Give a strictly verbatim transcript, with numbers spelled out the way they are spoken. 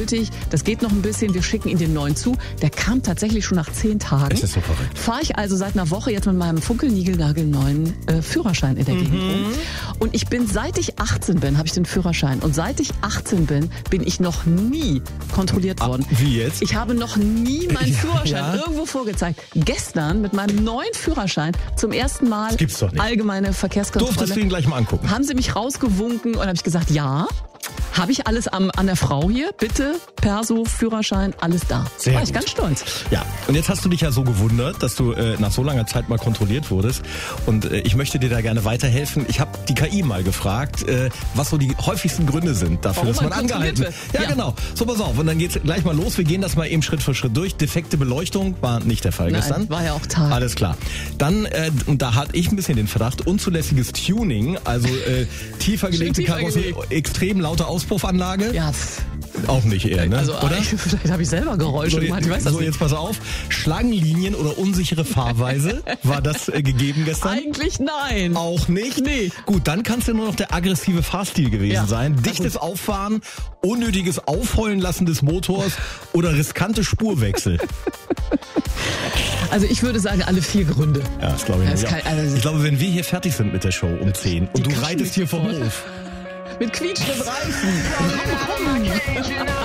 gültig. Das geht noch ein bisschen. Wir schicken ihn den neuen zu. Der kam tatsächlich schon nach zehn Tagen. Das ist so verrückt. Fahre ich also seit einer Woche jetzt mit meinem funkelnigelnagelneuen äh, Führerschein in der Gegend rum. Und ich bin, seit ich achtzehn bin, habe ich den Führerschein. Und seit ich achtzehn bin, bin ich noch nie kontrolliert worden. Ah, wie jetzt? Ich habe noch nie meinen Ja, Führerschein ja. irgendwo vorgezeigt. Gestern mit meinem neuen Führerschein zum ersten Mal Das gibt's doch nicht. allgemeine Verkehrskontrolle. Durftest du ihn gleich mal angucken? Haben sie mich rausgewunken und habe ich gesagt, ja. Habe ich alles am, an der Frau hier? Bitte, Perso, Führerschein, alles da. Sehr War ich gut. ganz stolz. Ja, und jetzt hast du dich ja so gewundert, dass du äh, nach so langer Zeit mal kontrolliert wurdest. Und äh, ich möchte dir da gerne weiterhelfen. Ich habe die K I mal gefragt, äh, was so die häufigsten Gründe sind dafür, Warum dass man man kontrolliert angehalten wird. wird. Ja, Ja. genau. So, pass auf. Und dann geht's gleich mal los. Wir gehen das mal eben Schritt für Schritt durch. Defekte Beleuchtung war nicht der Fall Nein, gestern. war ja auch Tag. Alles klar. Dann, äh, und da hatte ich ein bisschen den Verdacht, unzulässiges Tuning, also äh, tiefer gelegte tiefer Karosserie, gelegt. extrem laute Auspuffanlage. Ja, Auch nicht eher, ne? also Oder? Ich, vielleicht habe ich selber Geräusche So, gemacht, ich weiß das so, nicht. jetzt pass auf. Schlangenlinien oder unsichere Fahrweise, war das äh, gegeben gestern? Eigentlich nein. Auch nicht? Nee. Gut, dann kann es ja nur noch der aggressive Fahrstil gewesen Ja, sein. na Dichtes Auffahren, unnötiges Aufheulen lassen des Motors oder riskante Spurwechsel. Also ich würde sagen, alle vier Gründe. Ja, das glaube ich Das nicht. kann- also- Ich glaube, wenn wir hier fertig sind mit der Show um zehn und du quatschen reitest mich hier vom sofort. Hof. Mit quietschenden Reifen.